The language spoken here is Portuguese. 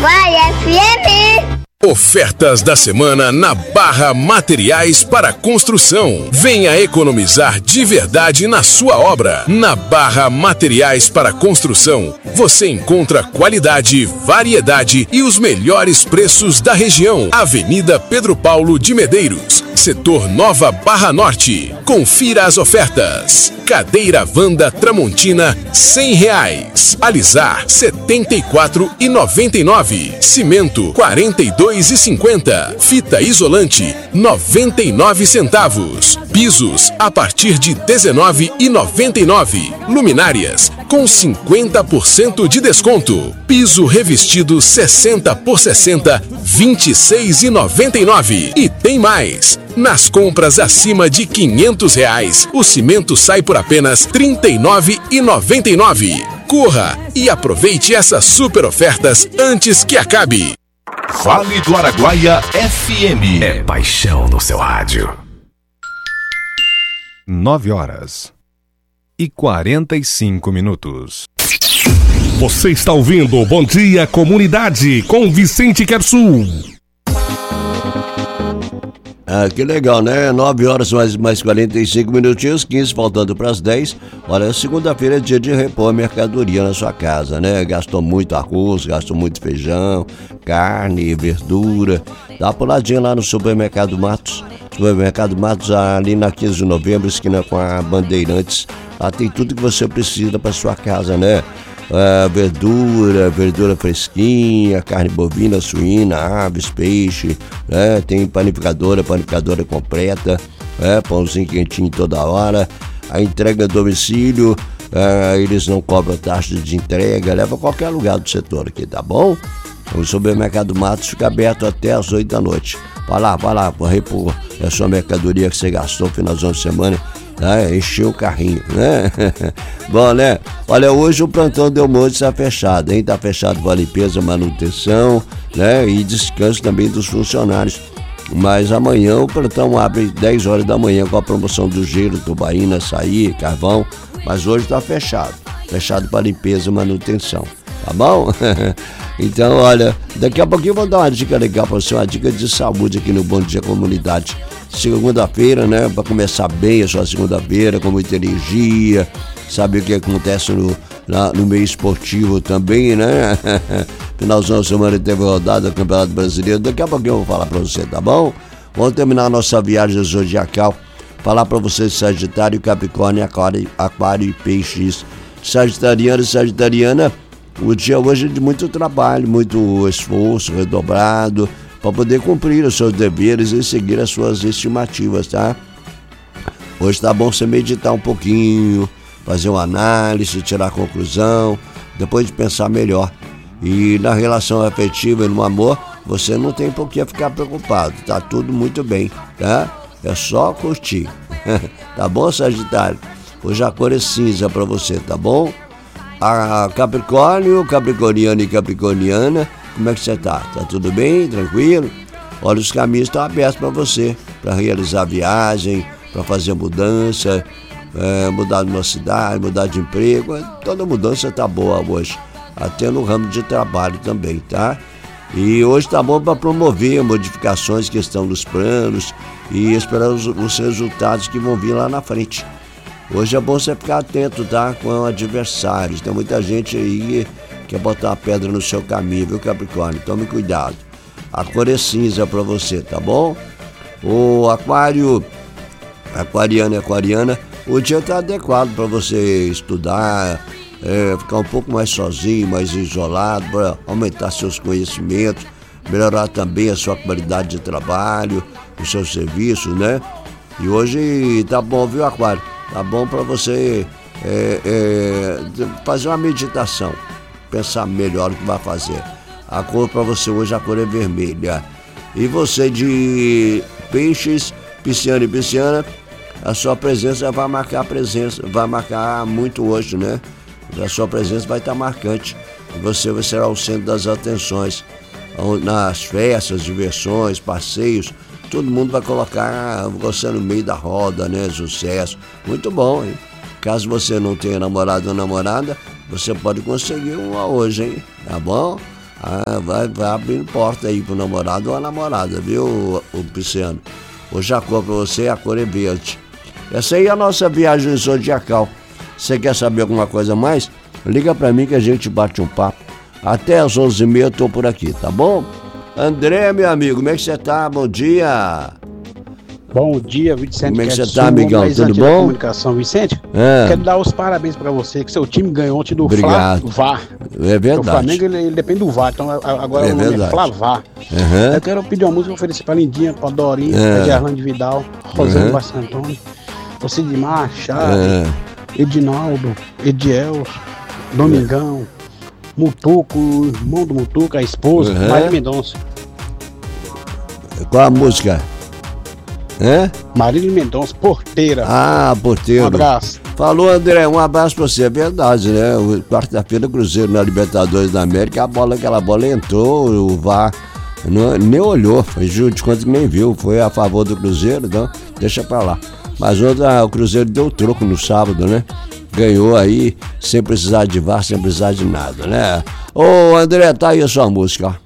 Araguaia FM. Ofertas da semana na Barra Materiais para Construção. Venha economizar de verdade na sua obra. Na Barra Materiais para Construção, você encontra qualidade, variedade e os melhores preços da região. Avenida Pedro Paulo de Medeiros, setor Nova Barra Norte. Confira as ofertas. Cadeira Wanda Tramontina, R$100. Alisar, R$ 74,99. Cimento, R$ 42,50. Fita isolante, 99 centavos. Pisos, a partir de R$ 19,99. Luminárias, com 50% de desconto. Piso revestido 60 por 60, R$ 26,99. E tem mais! Nas compras acima de R$ 500, o cimento sai por apenas R$ 39,99. Corra e aproveite essas super ofertas antes que acabe. Vale do Araguaia FM. É paixão no seu rádio. 9h45. Você está ouvindo Bom Dia Comunidade com Vicente Kersul. Ah, que legal, né? 9h mais 45 minutinhos, 15 faltando para as 10. Olha, segunda-feira é dia de repor a mercadoria na sua casa, né? Gastou muito arroz, gastou muito feijão, carne, verdura. Dá uma puladinha lá no Supermercado Matos. Supermercado Matos, ali na 15 de novembro, esquina com a Bandeirantes. Lá tem tudo que você precisa para sua casa, né? Verdura fresquinha, carne bovina, suína, aves, peixe, né? Tem panificadora completa, pãozinho quentinho toda hora, a entrega a domicílio, eles não cobram taxa de entrega, leva a qualquer lugar do setor aqui, tá bom? O Supermercado Matos fica aberto até às 8 da noite. Vai lá, para repor a sua mercadoria que você gastou no finalzão de semana. Encheu o carrinho, né? Bom, né? Olha, hoje o plantão Del Monte está fechado, hein? Tá fechado para limpeza, manutenção, né? E descanso também dos funcionários. Mas amanhã o plantão abre 10 horas da manhã com a promoção do gelo, tubaína, açaí, carvão. Mas hoje está fechado para limpeza e manutenção, tá bom? Então, olha, daqui a pouquinho eu vou dar uma dica legal para você, uma dica de saúde aqui no Bom Dia Comunidade. Segunda-feira, né? Para começar bem a sua segunda-feira, com muita energia, saber o que acontece no meio esportivo também, né? Finalzão de semana teve rodada do Campeonato Brasileiro. Daqui a pouquinho eu vou falar para você, tá bom? Vamos terminar a nossa viagem zodiacal. Falar para você de Sagitário, Capricórnio, Aquário e Peixes. Sagitariano e Sagitariana, o dia hoje é de muito trabalho, muito esforço redobrado, para poder cumprir os seus deveres e seguir as suas estimativas, tá? Hoje tá bom você meditar um pouquinho, fazer uma análise, tirar a conclusão, depois de pensar melhor. E na relação afetiva e no amor, você não tem por que ficar preocupado, tá tudo muito bem, tá? É só curtir. Tá bom, Sagitário? Hoje a cor é cinza para você, tá bom? A Capricórnio, Capricorniano e Capricorniana, como é que você tá? Tá tudo bem? Tranquilo? Olha, os caminhos estão abertos para você, para realizar viagem, para fazer mudança, mudar de uma cidade, mudar de emprego. Toda mudança tá boa hoje, até no ramo de trabalho também, tá? E hoje tá bom para promover modificações que estão nos planos e esperar os resultados que vão vir lá na frente. Hoje é bom você ficar atento, tá? Com adversários. Tem muita gente aí que quer botar uma pedra no seu caminho, viu, Capricórnio? Tome cuidado. A cor é cinza pra você, tá bom? O Aquário, Aquariano e Aquariana, o dia tá adequado para você estudar, ficar um pouco mais sozinho, mais isolado, para aumentar seus conhecimentos, melhorar também a sua qualidade de trabalho, o seu serviço, né? E hoje tá bom, viu, Aquário? Tá bom para você fazer uma meditação, pensar melhor o que vai fazer. A cor para você hoje, a cor é vermelha. E você de Peixes, Pisciano e Pisciana, a sua presença vai marcar muito hoje, né? A sua presença vai estar marcante. E você será o centro das atenções. Nas festas, diversões, passeios, todo mundo vai colocar você no meio da roda, né? Sucesso. Muito bom, hein? Caso você não tenha namorado ou namorada, você pode conseguir uma hoje, hein? Tá bom? Vai abrindo porta aí pro namorado ou a namorada, viu, o Pisciano? Hoje a cor pra você, a cor é verde. Essa aí é a nossa viagem zodiacal. Você quer saber alguma coisa a mais? Liga pra mim que a gente bate um papo. Até às 11h30 eu tô por aqui, tá bom? André, meu amigo, como é que você tá? Bom dia. Bom dia, Vicente. Como é que você tá, amigão? Tudo bom? Comunicação, Vicente. Quero dar os parabéns pra você, que seu time ganhou ontem do VAR. É verdade. O Flamengo, ele depende do VAR, então agora o nome é Flavar. Eu quero pedir uma música, oferecer pra Lindinha, pra Dorinha, pra Gerlande Vidal, Rosane Bastos Antônio, Sidmar, Chave, Edinaldo, Ediel, Domingão, Mutuco, o irmão do Mutuco, a esposa, Marília Mendonça. Qual a música? Marília Mendonça, Porteira. Porteira. Um abraço. Falou, André, um abraço pra você. É verdade, né? Quarta-feira, Cruzeiro na Libertadores da América, aquela bola entrou, o VAR nem olhou, foi de conta que nem viu, foi a favor do Cruzeiro, então deixa pra lá. Mas o Cruzeiro deu troco no sábado, né? Ganhou aí, sem precisar de VAR, sem precisar de nada, né? Ô, André, tá aí a sua música, ó.